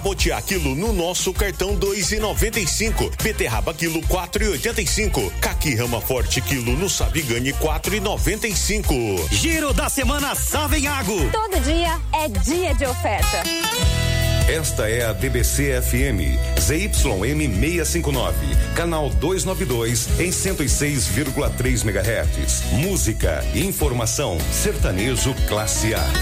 Capotiá quilo no nosso cartão 2,95. Beterraba quilo 4,85. Caqui Rama Forte quilo no Savigane 4,95. Giro da Semana Savenhago. Todo dia é dia de oferta. Esta é a DBC FM, ZYM 659, canal 292 em 106,3 MHz. Música, informação, sertanejo classe A.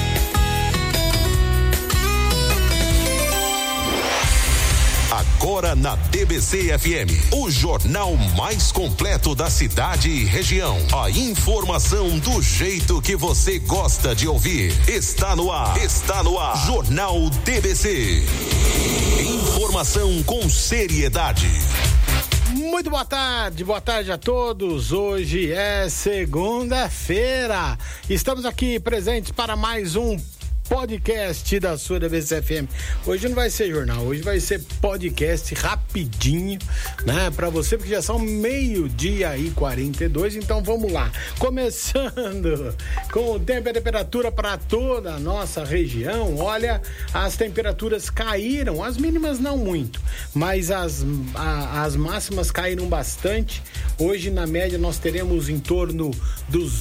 Agora na DBC FM, o jornal mais completo da cidade e região. A informação do jeito que você gosta de ouvir. Está no ar. Jornal DBC. Informação com seriedade. Muito boa tarde a todos. Hoje é segunda-feira. Estamos aqui presentes para mais um podcast da sua DBC FM. Hoje não vai ser jornal, hoje vai ser podcast rapidinho, né? Pra você, porque já são 12:42, então vamos lá. Começando com o tempo e a temperatura para toda a nossa região. Olha, as temperaturas caíram, as mínimas não muito, mas as máximas caíram bastante. Hoje, na média, nós teremos em torno dos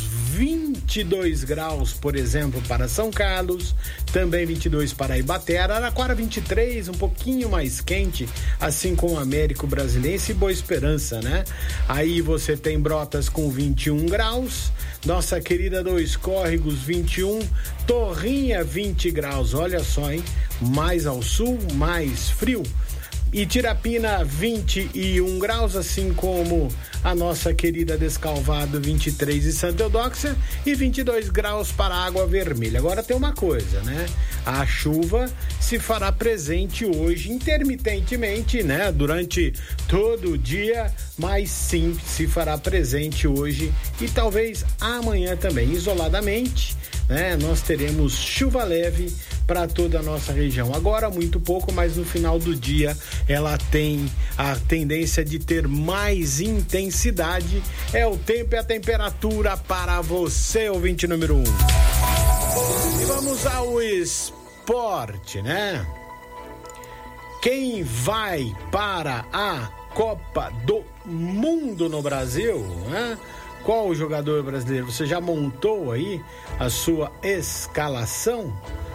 22 graus, por exemplo, para São Carlos, também 22 para Ibaté, Araraquara 23, um pouquinho mais quente, assim como Américo Brasilense e Boa Esperança, né? Aí você tem Brotas com 21 graus, nossa querida Dois Córregos 21, Torrinha 20 graus, olha só, hein? Mais ao sul, mais frio. E Tirapina 21 graus, assim como a nossa querida Descalvado 23 e Santa Eudóxia, e 22 graus para Água Vermelha. Agora tem uma coisa, né? A chuva se fará presente hoje intermitentemente, né? Durante todo o dia, mas sim se fará presente hoje e talvez amanhã também, isoladamente, né? Nós teremos chuva leve para toda a nossa região. Agora muito pouco, mas no final do dia ela tem a tendência de ter mais intensidade. É o tempo e a temperatura para você, ouvinte número 1. E vamos ao esporte, né? Quem vai para a Copa do Mundo no Brasil, né? Qual o jogador brasileiro? Você já montou aí a sua escalação?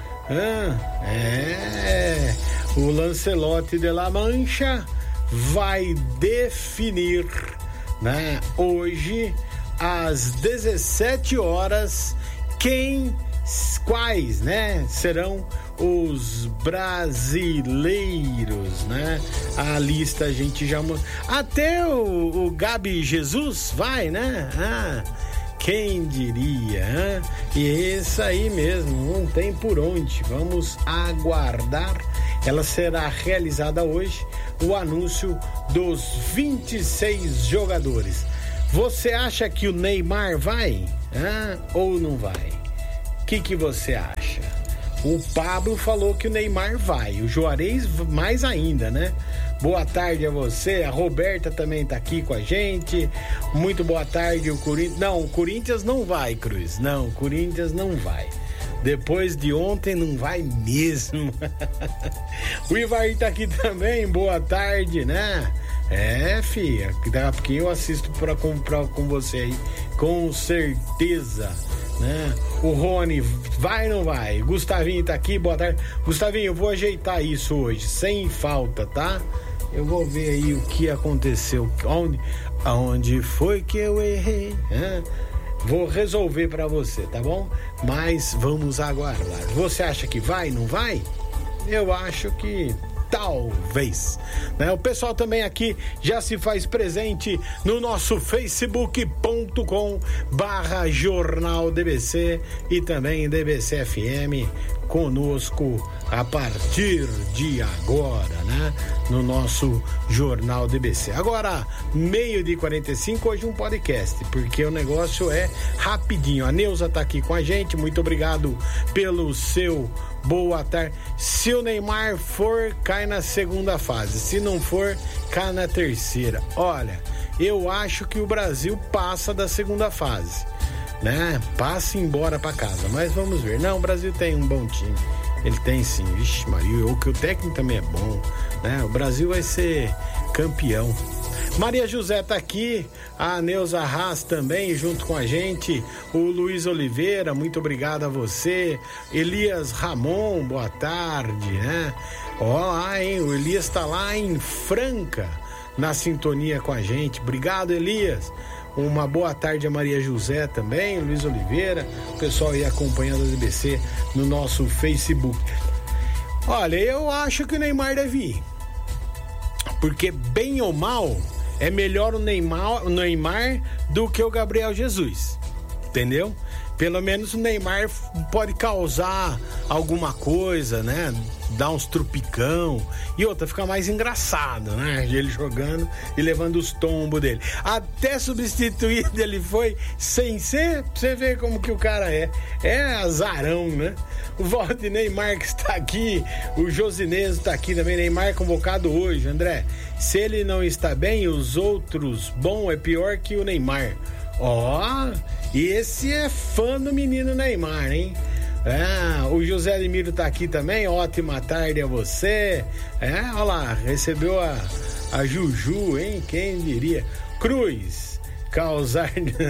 O Lancelotti de La Mancha vai definir, né, hoje às 17 horas quais, né, serão os brasileiros, né? A lista a gente já até o Gabi Jesus vai, né? Quem diria, hein? E isso aí mesmo, não tem por onde. Vamos aguardar. Ela será realizada hoje, o anúncio dos 26 jogadores. Você acha que o Neymar vai? Ou não vai? O que você acha? O Pablo falou que o Neymar vai. O Juarez mais ainda, né? Boa tarde a você. A Roberta também tá aqui com a gente. Muito boa tarde. O Corinthians... Não, o Corinthians não vai, Cruz. Não, o Corinthians não vai. Depois de ontem não vai mesmo. O Ivair tá aqui também. Boa tarde, né? Filha, daqui a pouquinho eu assisto com você aí, com certeza, né? O Rony, vai ou não vai? Gustavinho tá aqui, boa tarde. Gustavinho, eu vou ajeitar isso hoje, sem falta, tá? Eu vou ver aí o que aconteceu, aonde foi que eu errei, né? Vou resolver pra você, tá bom? Mas vamos aguardar. Você acha que vai, não vai? Eu acho que talvez, né? O pessoal também aqui já se faz presente no nosso facebook.com/Jornal DBC e também DBC FM conosco a partir de agora, né? No nosso Jornal DBC. Agora, 12:45, hoje um podcast, porque o negócio é rapidinho. A Neuza tá aqui com a gente, muito obrigado pelo seu boa tarde. Se o Neymar for, cai na segunda fase. Se não for, cai na terceira. Olha, eu acho que o Brasil passa da segunda fase, né? Passa embora pra casa, mas vamos ver. Não, o Brasil tem um bom time. Ele tem sim, vixe Maria, o técnico também é bom, né? O Brasil vai ser campeão. Maria José tá aqui, a Neuza Haas também junto com a gente, o Luiz Oliveira, muito obrigado a você, Elias Ramon, boa tarde, né? Ó lá, hein, o Elias tá lá em Franca, na sintonia com a gente, obrigado Elias. Uma boa tarde a Maria José também, Luiz Oliveira, o pessoal aí acompanhando a DBC no nosso Facebook. Olha, eu acho que o Neymar deve ir, porque bem ou mal é melhor o Neymar do que o Gabriel Jesus, entendeu? Pelo menos o Neymar pode causar alguma coisa, né? Dar uns trupicão e outra, fica mais engraçado, né? Ele jogando e levando os tombos dele. Até substituído ele foi sem ser, pra você ver como que o cara é azarão, né? O Valdinei Marques tá aqui, o Josinês tá aqui também, Neymar convocado hoje, André. Se ele não está bem, os outros, bom, é pior que o Neymar. Ó, e esse é fã do menino Neymar, hein? O José Admiro tá aqui também, ótima tarde a você. Olha lá, recebeu a Juju, hein? Quem diria? Cruz, causar...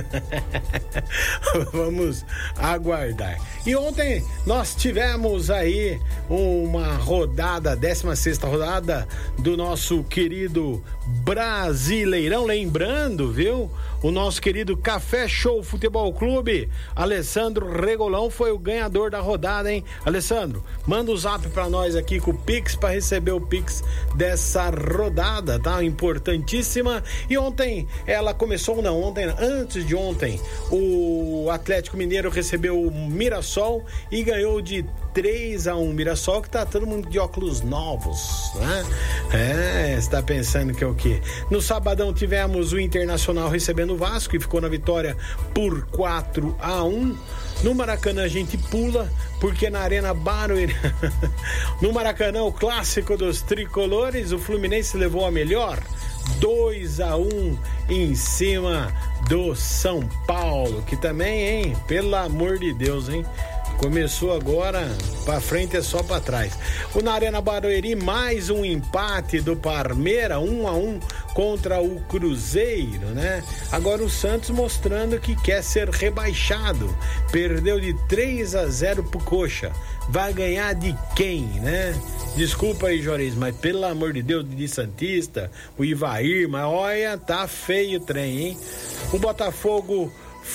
Vamos aguardar. E ontem nós tivemos aí uma rodada, 16ª rodada do nosso querido Brasileirão, lembrando, viu? O nosso querido Café Show Futebol Clube, Alessandro Regolão foi o ganhador da rodada, hein? Alessandro, manda o zap pra nós aqui com o Pix para receber o Pix dessa rodada, tá? Importantíssima. E ontem ela começou, antes de ontem, o Atlético Mineiro recebeu o Mirassol e ganhou de 3-1. Mirassol que tá todo mundo de óculos novos, né? Você tá pensando que é o quê? No sabadão tivemos o Internacional recebendo o Vasco e ficou na vitória por 4-1. No Maracanã a gente pula, porque na Arena Barueri, no Maracanã, o clássico dos tricolores, o Fluminense levou a melhor, 2-1 em cima do São Paulo, que também, hein, pelo amor de Deus, hein, começou agora, pra frente é só pra trás. Na Arena Barueri, mais um empate do Parmeira, 1-1 contra o Cruzeiro, né? Agora o Santos mostrando que quer ser rebaixado, perdeu de 3-0 pro Coxa, vai ganhar de quem, né? Desculpa aí, Juarez, mas pelo amor de Deus, de Santista, o Ivair, mas olha, tá feio o trem, hein? O Botafogo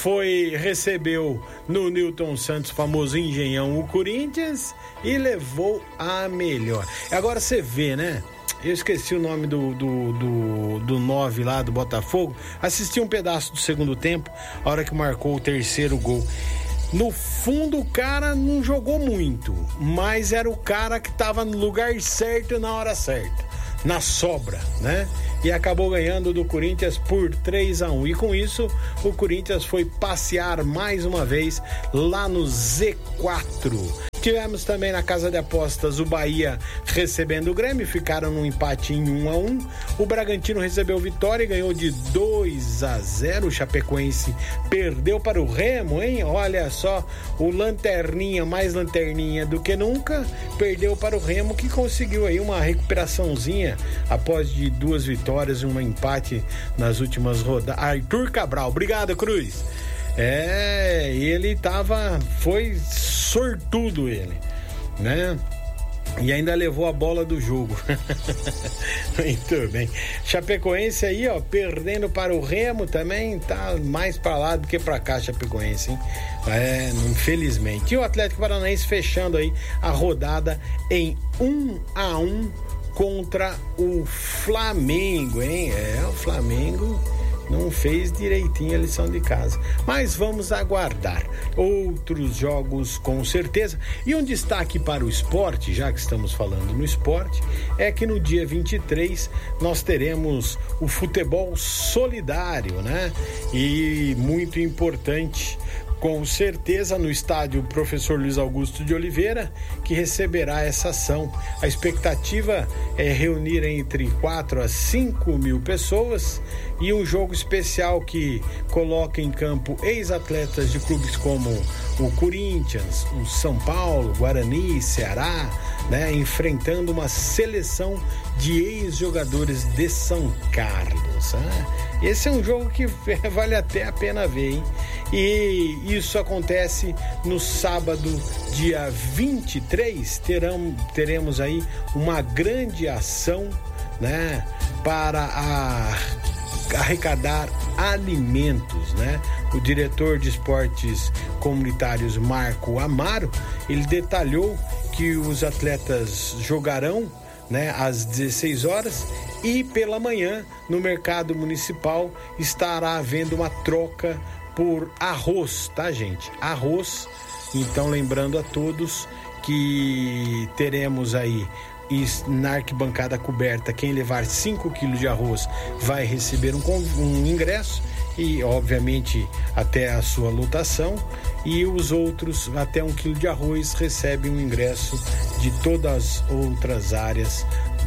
recebeu no Newton Santos, famoso Engenhão, o Corinthians, e levou a melhor. Agora você vê, né? Eu esqueci o nome do 9 lá do Botafogo. Assisti um pedaço do segundo tempo, a hora que marcou o terceiro gol. No fundo o cara não jogou muito, mas era o cara que tava no lugar certo na hora certa, na sobra, né? E acabou ganhando do Corinthians por 3-1. E com isso, o Corinthians foi passear mais uma vez lá no Z4. Tivemos também na casa de apostas o Bahia recebendo o Grêmio, ficaram num empate em 1-1. O Bragantino recebeu Vitória e ganhou de 2-0. O Chapecoense perdeu para o Remo, hein? Olha só, o Lanterninha, mais lanterninha do que nunca, perdeu para o Remo, que conseguiu aí uma recuperaçãozinha após de 2 vitórias e um empate nas últimas rodadas. Arthur Cabral, obrigado, Cruz. Ele foi sortudo ele, né? E ainda levou a bola do jogo. Muito bem. Chapecoense aí, ó, perdendo para o Remo também, tá mais para lá do que para cá, Chapecoense, hein? Infelizmente. E o Atlético Paranaense fechando aí a rodada em 1-1 contra o Flamengo, hein? O Flamengo não fez direitinho a lição de casa, mas vamos aguardar outros jogos com certeza. E um destaque para o esporte, já que estamos falando no esporte, é que no dia 23 nós teremos o futebol solidário, né? E muito importante com certeza no estádio Professor Luiz Augusto de Oliveira, que receberá essa ação. A expectativa é reunir entre 4 a 5 mil pessoas e um jogo especial que coloca em campo ex-atletas de clubes como o Corinthians, o São Paulo, Guarani, Ceará, né, enfrentando uma seleção de ex-jogadores de São Carlos. Né? Esse é um jogo que vale até a pena ver, hein? E isso acontece no sábado, dia 23, teremos aí uma grande ação, né, para arrecadar alimentos, né? O diretor de esportes comunitários, Marco Amaro, ele detalhou que os atletas jogarão, né, às 16 horas e pela manhã no mercado municipal estará havendo uma troca por arroz, tá, gente? Arroz. Então, lembrando a todos que teremos aí na arquibancada coberta, quem levar 5 quilos de arroz vai receber um ingresso e, obviamente, até a sua lotação, e os outros, até 1 quilo de arroz, recebem um ingresso de todas as outras áreas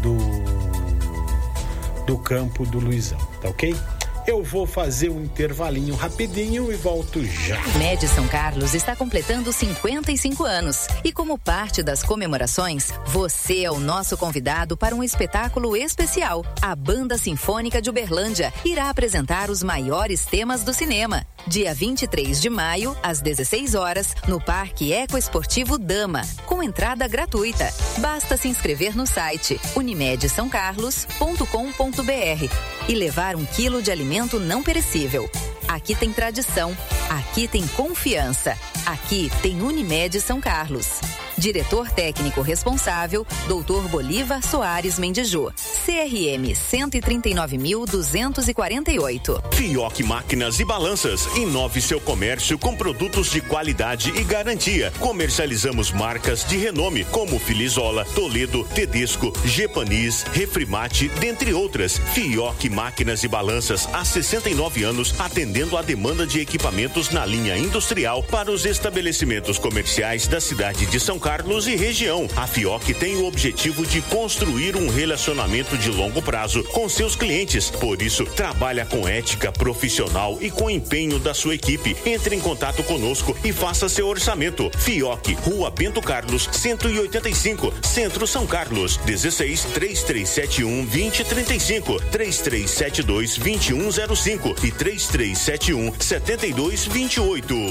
do campo do Luizão, tá ok? Eu vou fazer um intervalinho rapidinho e volto já. Unimed São Carlos está completando 55 anos. E como parte das comemorações, você é o nosso convidado para um espetáculo especial. A Banda Sinfônica de Uberlândia irá apresentar os maiores temas do cinema. Dia 23 de maio, às 16 horas, no Parque Ecoesportivo Dama, com entrada gratuita. Basta se inscrever no site unimedsaocarlos.com.br e levar 1 quilo de alimento não perecível. Aqui tem tradição, aqui tem confiança, aqui tem Unimed São Carlos. Diretor técnico responsável, Dr. Bolívar Soares Mendijô. CRM 139.248. Fioc Máquinas e Balanças. Inove seu comércio com produtos de qualidade e garantia. Comercializamos marcas de renome como Filizola, Toledo, Tedesco, Gepanis, Refrimate, dentre outras. Fioc Máquinas e Balanças há 69 anos atendendo a demanda de equipamentos na linha industrial para os estabelecimentos comerciais da cidade de São Carlos e região. A Fioc tem o objetivo de construir um relacionamento de longo prazo com seus clientes. Por isso, trabalha com ética profissional e com empenho da sua equipe. Entre em contato conosco e faça seu orçamento. Fioc, Rua Bento Carlos, 185, Centro São Carlos. 16 3371 2035, 3372 2105 e 3371 7228.